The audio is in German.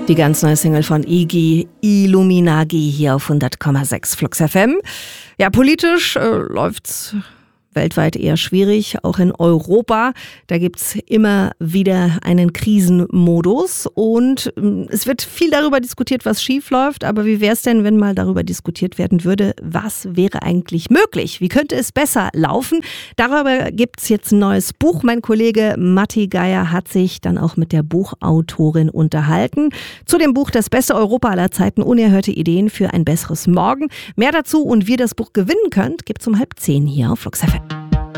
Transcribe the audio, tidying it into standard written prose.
Die ganz neue Single von Iggy, Illuminagi, hier auf 100,6 Flux FM. Ja, politisch läuft's weltweit eher schwierig, auch in Europa. Da gibt's immer wieder einen Krisenmodus und es wird viel darüber diskutiert, was schief läuft. Aber wie wäre es denn, wenn mal darüber diskutiert werden würde, was wäre eigentlich möglich? Wie könnte es besser laufen? Darüber gibt's jetzt ein neues Buch. Mein Kollege Matti Geier hat sich dann auch mit der Buchautorin unterhalten. Zu dem Buch Das beste Europa aller Zeiten, unerhörte Ideen für ein besseres Morgen. Mehr dazu und wie ihr das Buch gewinnen könnt, gibt's um 9:30 hier auf Flux FM.